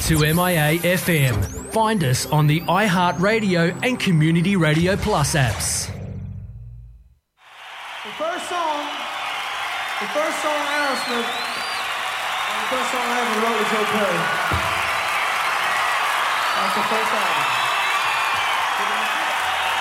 to MIA FM. Find us on the iHeartRadio and Community Radio Plus apps. The first song Aerosmith, and the first song I ever wrote was Joe Perry. That's the first album.